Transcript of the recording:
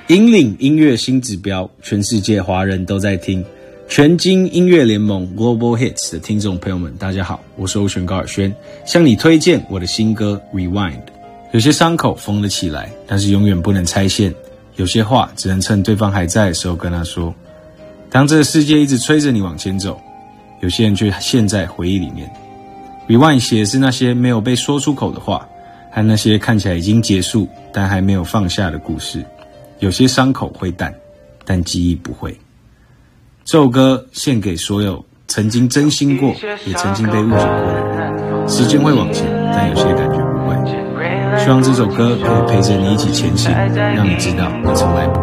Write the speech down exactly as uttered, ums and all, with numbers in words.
引领音乐新指标，全世界华人都在听。全金音乐联盟 Global Hits 的听众朋友们，大家好，我是欧璇高尔宣，向你推荐我的新歌 Rewind。有些伤口缝了起来，但是永远不能拆线。有些话只能趁对方还在的时候跟他说。当这个世界一直催着你往前走，有些人却陷在回忆里面。Rewind 写的是那些没有被说出口的话，和那些看起来已经结束但还没有放下的故事。有些伤口会淡，但记忆不会。这首歌献给所有曾经真心过，也曾经被误解过的人。时间会往前，但有些感觉不会。希望这首歌可以陪着你一起前行，让你知道你从来不